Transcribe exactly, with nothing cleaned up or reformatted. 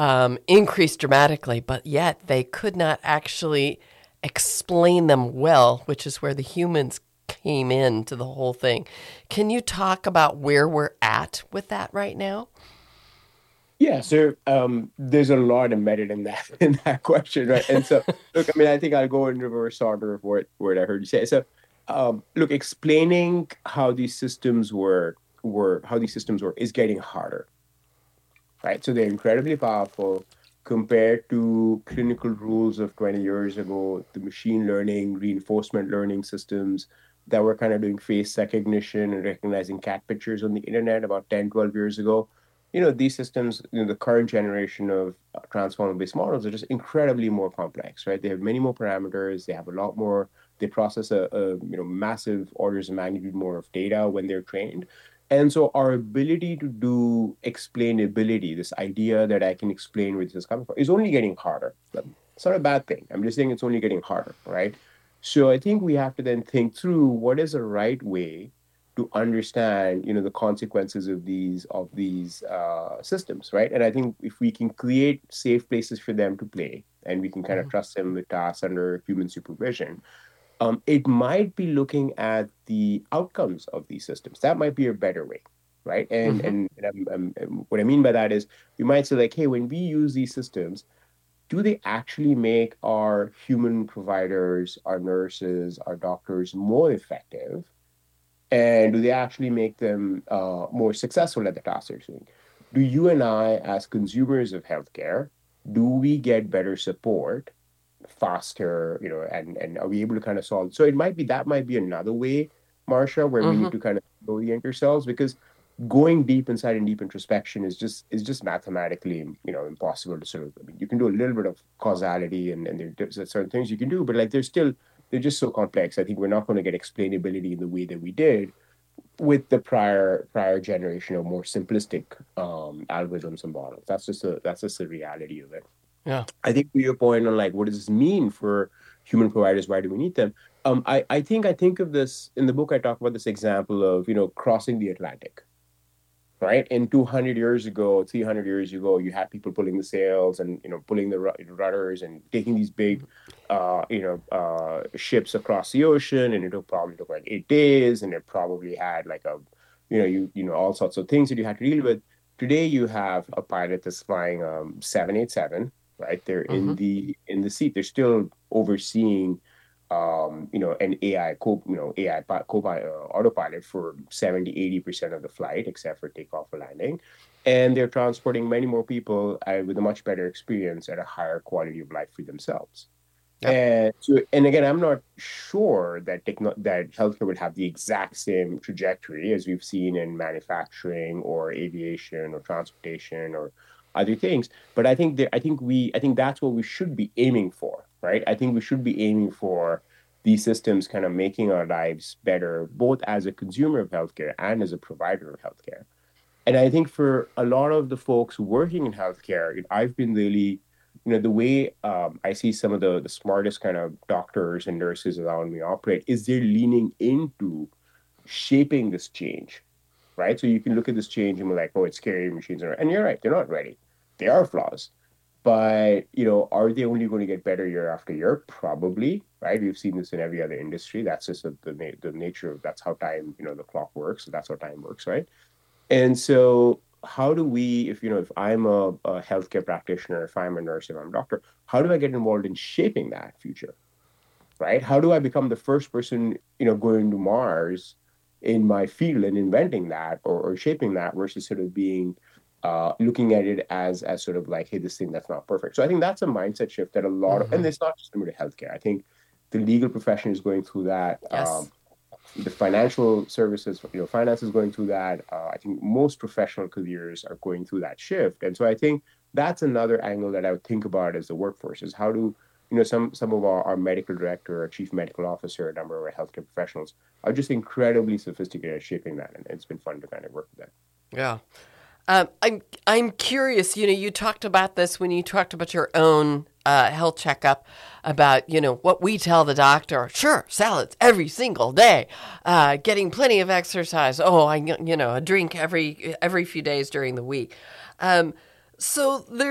um, increased dramatically, but yet they could not actually explain them well, which is where the humans came into the whole thing. Can you talk about where we're at with that right now? Yeah, so um, there's a lot embedded in that in that question, right? And so, look, I mean, I think I'll go in reverse order of what what I heard you say. So, um, look, explaining how these systems work, work, how these systems work, is getting harder, right? So they're incredibly powerful compared to clinical rules of twenty years ago, the machine learning, reinforcement learning systems that were kind of doing face recognition and recognizing cat pictures on the internet about ten, twelve years ago. You know, these systems, you know, the current generation of uh, transformer-based models are just incredibly more complex, right? They have many more parameters. They have a lot more. They process a, a you know massive orders of magnitude more of data when they're trained. And so our ability to do explainability, this idea that I can explain where this is coming from, is only getting harder. But it's not a bad thing. I'm just saying it's only getting harder, right? So I think we have to then think through what is the right way to understand, you know, the consequences of these of these uh, systems, right? And I think if we can create safe places for them to play, and we can kind of Mhm. trust them with tasks under human supervision, um, it might be looking at the outcomes of these systems. That might be a better way, right? And Mhm. and, and I'm, I'm- I'm- what I mean by that is we might say like, hey, when we use these systems, do they actually make our human providers, our nurses, our doctors more effective? And do they actually make them uh, more successful at the tasks they're doing? Do you and I, as consumers of healthcare, do we get better support faster, you know, and and are we able to kind of solve? So it might be that might be another way, Marsha, where we need Mhm. to kind of orient ourselves because going deep inside and deep introspection is just is just mathematically, you know, impossible to sort of. I mean, you can do a little bit of causality and and there's certain things you can do, but like there's still they're just so complex. I think we're not going to get explainability in the way that we did with the prior prior generation of more simplistic um algorithms and models. That's just a that's just the reality of it. Yeah. I think to your point on like what does this mean for human providers? Why do we need them? Um, I I think I think of this in the book. I talk about this example of you know crossing the Atlantic, right? And two hundred years ago, three hundred years ago, you had people pulling the sails and you know pulling the rudders and taking these big, uh, you know, uh, ships across the ocean, and it took probably took like eight days, and it probably had like a, you know, you you know all sorts of things that you had to deal with. Today, you have a pilot that's flying um seven eighty-seven, right? They're in Mhm. the in the seat. They're still overseeing um, you know, an A I co, you know, A I co-pilot, uh, autopilot for seventy, eighty percent of the flight, except for takeoff or landing. And they're transporting many more people uh, with a much better experience at a higher quality of life for themselves. Yep. And so, and again, I'm not sure that techno that healthcare would have the exact same trajectory as we've seen in manufacturing or aviation or transportation or other things. But I think that I think we I think that's what we should be aiming for, right? I think we should be aiming for these systems kind of making our lives better, both as a consumer of healthcare and as a provider of healthcare. And I think for a lot of the folks working in healthcare, it- I've been really, you know, the way um, I see some of the the smartest kind of doctors and nurses around me operate is they're leaning into shaping this change, right? So you can look at this change and be like, oh, it's scary, machines are, and you're right, they're not ready. They are flaws. But, you know, are they only going to get better year after year? Probably, right? We've seen this in every other industry. That's just the, the, na- the nature of that's how time, you know, the clock works. So that's how time works, right? And so, how do we, if you know, if I'm a, a healthcare practitioner, if I'm a nurse, if I'm a doctor, how do I get involved in shaping that future, right? How do I become the first person, you know, going to Mars in my field and inventing that or, or shaping that versus sort of being uh, looking at it as as sort of like, hey, this thing that's not perfect. So I think that's a mindset shift that a lot of, and Mhm. it's not just limited to healthcare. I think the legal profession is going through that. Um, Yes. the financial services, you know, finance is going through that. Uh, I think most professional careers are going through that shift, and so I think that's another angle that I would think about as the workforce is how do you know some some of our, our medical director, our chief medical officer, a number of our healthcare professionals are just incredibly sophisticated at shaping that, and it's been fun to kind of work with that. Yeah. Um, I'm I'm curious. You know, you talked about this when you talked about your own uh, health checkup. About you know what we tell the doctor. Sure, salads every single day. Uh, getting plenty of exercise. Oh, I you know a drink every every few days during the week. Um, so there.